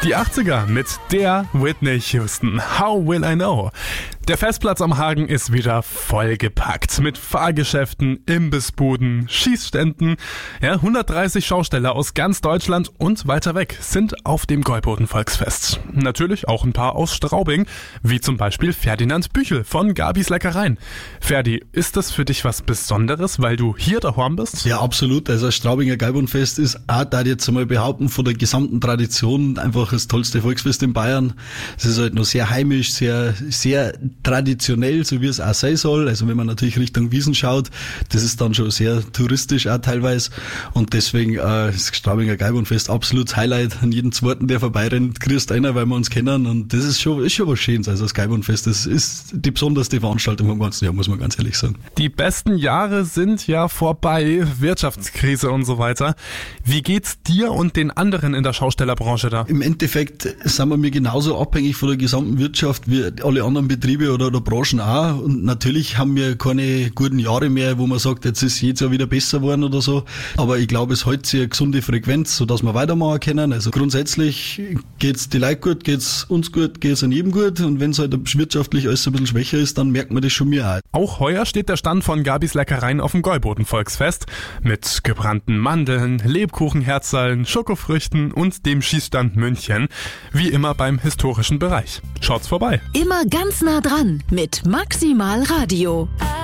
Die 80er mit der Whitney Houston. How Will I Know? Der Festplatz am Hagen ist wieder vollgepackt mit Fahrgeschäften, Imbissbuden, Schießständen. Ja, 130 Schausteller aus ganz Deutschland und weiter weg sind auf dem Gäuboden-Volksfest. Natürlich auch ein paar aus Straubing, wie zum Beispiel Ferdinand Büchel von Gabis Leckereien. Ferdi, ist das für dich was Besonderes, weil du hier daheim bist? Ja, absolut. Also das Straubinger Gäubodenfest ist auch, da jetzt einmal behaupten, von der gesamten Tradition einfach das tollste Volksfest in Bayern. Es ist halt noch sehr heimisch, sehr traditionell, so wie es auch sein soll. Also wenn man natürlich Richtung Wiesn schaut, das ist dann schon sehr touristisch auch teilweise. Und deswegen das Straubinger Gäubodenfest absolutes Highlight. An jeden zweiten, der vorbeirennt, grüßt einer, weil wir uns kennen. Und das ist schon was Schönes. Also das Gäubodenfest, das ist die besonderste Veranstaltung vom ganzen Jahr, muss man ganz ehrlich sagen. Die besten Jahre sind ja vorbei, Wirtschaftskrise und so weiter. Wie geht's dir und den anderen in der Schaustellerbranche da? Im Endeffekt sind wir genauso abhängig von der gesamten Wirtschaft wie alle anderen Betriebe oder Branchen auch. Und natürlich haben wir keine guten Jahre mehr, wo man sagt, jetzt ist jedes Jahr wieder besser geworden oder so. Aber ich glaube, es hält sich eine gesunde Frequenz, sodass wir weitermachen können. Also grundsätzlich geht's die Leute gut, geht's uns gut, geht's an jedem gut. Und wenn es halt wirtschaftlich alles ein bisschen schwächer ist, dann merkt man das schon mehr auch. Auch heuer steht der Stand von Gabis Leckereien auf dem Gäuboden-Volksfest mit gebrannten Mandeln, Lebkuchenherzallen, Schokofrüchten und dem Schießstand München. Wie immer beim historischen Bereich. Schaut's vorbei. Immer ganz nah dran mit Maximal Radio.